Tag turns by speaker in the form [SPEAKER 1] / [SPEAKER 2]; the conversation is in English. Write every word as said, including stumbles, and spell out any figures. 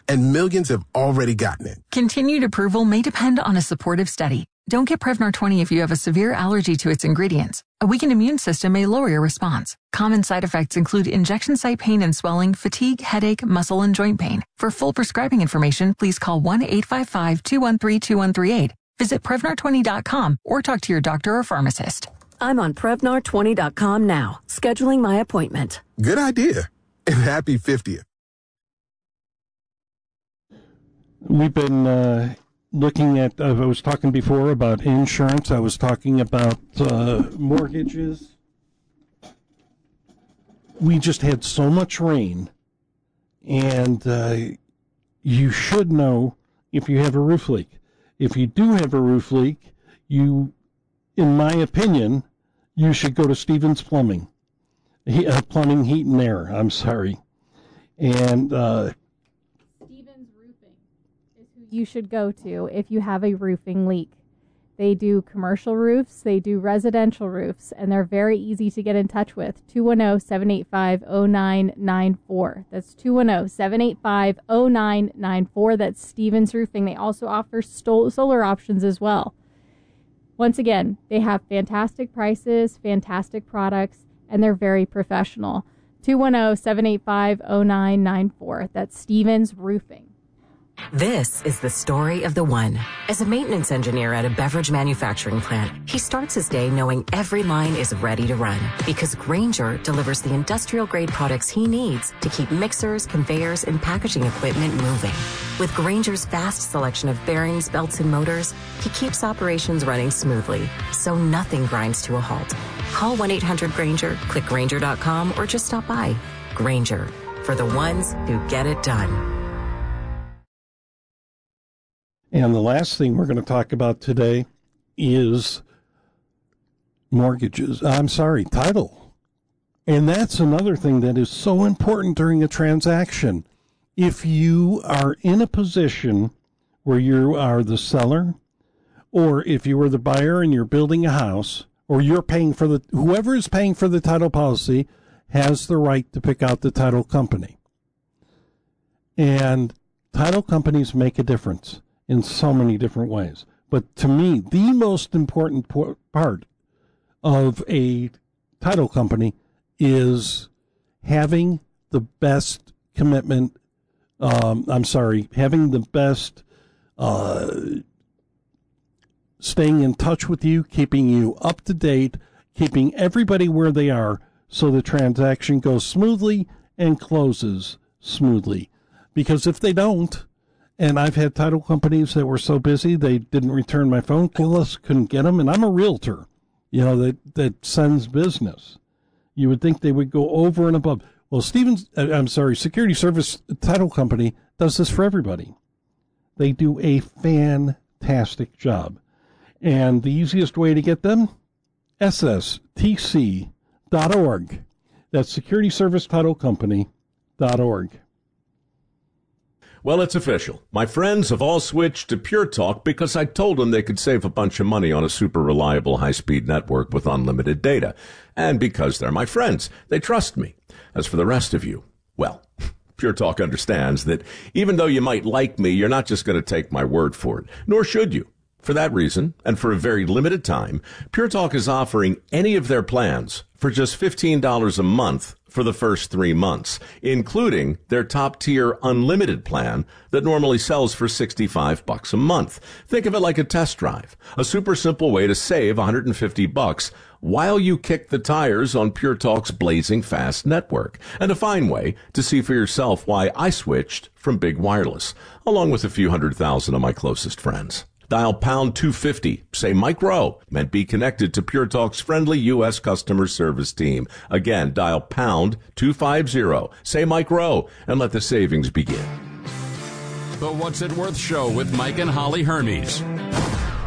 [SPEAKER 1] and millions have already gotten it.
[SPEAKER 2] Continued approval may depend on a supportive study. Don't get Prevnar twenty if you have a severe allergy to its ingredients. A weakened immune system may lower your response. Common side effects include injection site pain and swelling, fatigue, headache, muscle, and joint pain. For full prescribing information, please call one eight five five, two one three, two one three eight. Visit Prevnar twenty dot com or talk to your doctor or pharmacist.
[SPEAKER 3] I'm on Prevnar twenty dot com now, scheduling my appointment.
[SPEAKER 1] Good idea. And happy fiftieth.
[SPEAKER 4] We've been uh, looking at, uh, I was talking before about insurance. I was talking about uh, mortgages. We just had so much rain, and uh, you should know if you have a roof leak. If you do have a roof leak, you, in my opinion, you should go to Stevens Plumbing. He, uh, plumbing, heat, and air. I'm sorry. And uh,
[SPEAKER 5] Stevens Roofing is who you should go to if you have a roofing leak. They do commercial roofs, they do residential roofs, and they're very easy to get in touch with. two one zero, seven eight five, zero nine nine four. That's two one zero, seven eight five, zero nine nine four. That's Stevens Roofing. They also offer sto- solar options as well. Once again, they have fantastic prices, fantastic products, and they're very professional. two one zero, seven eight five, zero nine nine four. That's Stevens Roofing.
[SPEAKER 6] This is the story of the one. As a maintenance engineer at a beverage manufacturing plant, he starts his day knowing every line is ready to run because Grainger delivers the industrial-grade products he needs to keep mixers, conveyors, and packaging equipment moving. With Grainger's vast selection of bearings, belts, and motors, he keeps operations running smoothly, so nothing grinds to a halt. Call one eight hundred Grainger, click Grainger dot com, or just stop by. Grainger, for the ones who get it done.
[SPEAKER 4] And the last thing we're going to talk about today is mortgages. I'm sorry, title. And that's another thing that is so important during a transaction. If you are in a position where you are the seller, or if you are the buyer and you're building a house, or you're paying for the, whoever is paying for the title policy has the right to pick out the title company. And title companies make a difference in so many different ways. But to me, the most important por- part of a title company is having the best commitment, um, I'm sorry, having the best uh, staying in touch with you, keeping you up to date, keeping everybody where they are so the transaction goes smoothly and closes smoothly. Because if they don't, and I've had title companies that were so busy they didn't return my phone calls, couldn't get them. And I'm a realtor, you know, that, that sends business. You would think they would go over and above. Well, Stevens, I'm sorry, Security Service Title Company does this for everybody. They do a fantastic job. And the easiest way to get them, S S T C dot org. That's Security Service Title Company dot org.
[SPEAKER 7] Well, it's official. My friends have all switched to Pure Talk because I told them they could save a bunch of money on a super reliable high-speed network with unlimited data. And because they're my friends, they trust me. As for the rest of you, well, Pure Talk understands that even though you might like me, you're not just going to take my word for it, nor should you. For that reason, and for a very limited time, Pure Talk is offering any of their plans for just fifteen dollars a month for the first three months, including their top-tier unlimited plan that normally sells for sixty-five bucks a month. Think of it like a test drive, a super simple way to save one hundred fifty bucks while you kick the tires on Pure Talk's blazing fast network, and a fine way to see for yourself why I switched from Big Wireless, along with a few hundred thousand of my closest friends. Dial pound two fifty, say Mike Rowe, and be connected to Pure Talk's friendly U S customer service team. Again, dial pound two fifty, say Mike Rowe, and let the savings begin.
[SPEAKER 8] The What's It Worth Show with Mike and Holly Hermes.